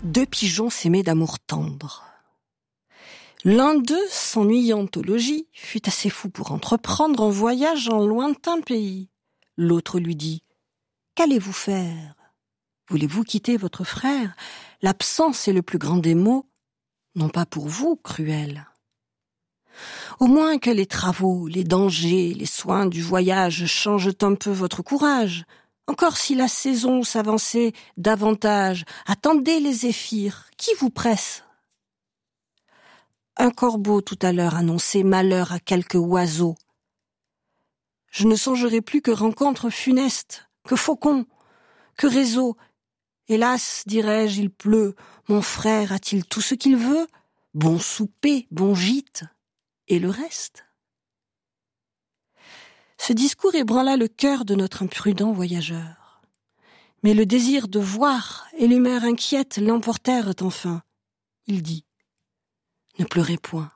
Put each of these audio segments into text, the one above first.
Deux pigeons s'aimaient d'amour tendre. L'un d'eux, s'ennuyant au logis, fut assez fou pour entreprendre un voyage en lointain pays. L'autre lui dit « Qu'allez-vous faire ? Voulez-vous quitter votre frère ? L'absence est le plus grand des maux, non pas pour vous, cruel. Au moins que les travaux, les dangers, les soins du voyage changent un peu votre courage. Encore si la saison s'avançait davantage, attendez les zéphyrs, qui vous presse ? Un corbeau tout à l'heure annonçait malheur à quelque oiseau. Je ne songerai plus que rencontre funeste, que faucon, que réseau. Hélas, dirais-je, il pleut, mon frère a-t-il tout ce qu'il veut ? Bon souper, bon gîte, et le reste ? Ce discours ébranla le cœur de notre imprudent voyageur. Mais le désir de voir et l'humeur inquiète l'emportèrent enfin. Il dit « Ne pleurez point.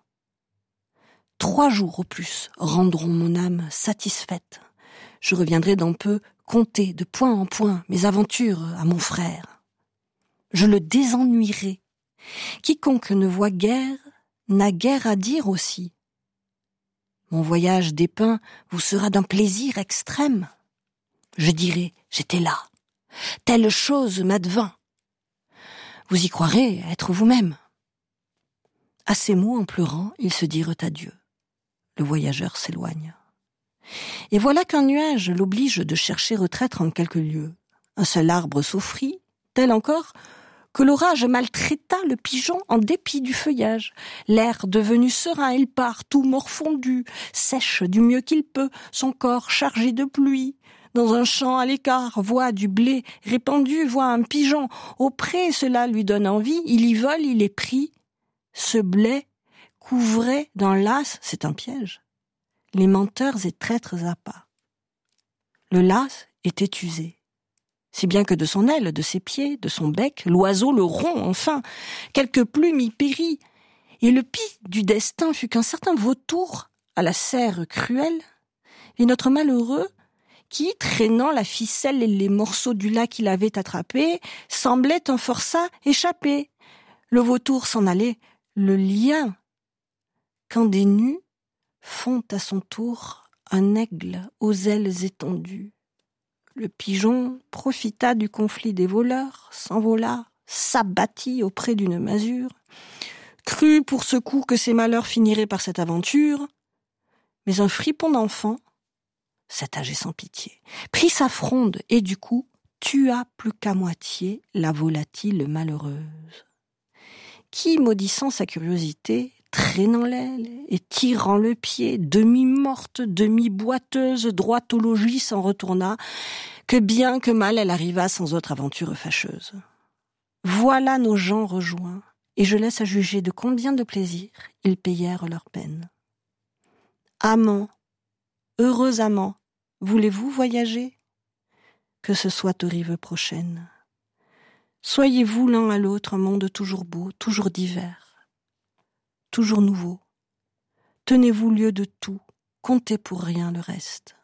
3 jours au plus rendront mon âme satisfaite. Je reviendrai dans peu conter de point en point mes aventures à mon frère. Je le désennuierai. Quiconque ne voit guère n'a guère à dire aussi. Mon voyage dépeint vous sera d'un plaisir extrême. Je dirai, j'étais là. Telle chose m'advint. Vous y croirez être vous-même. » À ces mots, en pleurant, ils se dirent adieu. Le voyageur s'éloigne. Et voilà qu'un nuage l'oblige de chercher retraite en quelques lieues. Un seul arbre s'offrit, tel encore que l'orage maltraita le pigeon en dépit du feuillage. L'air devenu serein, il part tout morfondu, sèche du mieux qu'il peut, son corps chargé de pluie. Dans un champ à l'écart, voit du blé répandu, voit un pigeon. Au pré, cela lui donne envie, il y vole, il est pris. Ce blé couvrait d'un lacs, c'est un piège, les menteurs et traîtres appâts. Le lacs était usé, si bien que de son aile, de ses pieds, de son bec, l'oiseau le rompt enfin, quelques plumes y périt, et le pis du destin fut qu'un certain vautour, à la serre cruelle, et notre malheureux, qui, traînant la ficelle et les morceaux du lac qu'il avait attrapés, semblait un forçat échappé. Le vautour s'en allait, le lien, quand des nus font à son tour un aigle aux ailes étendues. Le pigeon profita du conflit des voleurs, s'envola, s'abattit auprès d'une masure, crut pour ce coup que ses malheurs finiraient par cette aventure, mais un fripon d'enfant, cet âge est sans pitié, prit sa fronde et du coup tua plus qu'à moitié la volatile malheureuse, qui, maudissant sa curiosité, traînant l'aile et tirant le pied, demi-morte, demi-boiteuse, droite au logis s'en retourna, que bien que mal elle arriva sans autre aventure fâcheuse. Voilà nos gens rejoints, et je laisse à juger de combien de plaisir ils payèrent leur peine. Amants, heureux amants, voulez-vous voyager ? Que ce soit aux rives prochaines. Soyez-vous l'un à l'autre un monde toujours beau, toujours divers, toujours nouveau. Tenez-vous lieu de tout, comptez pour rien le reste.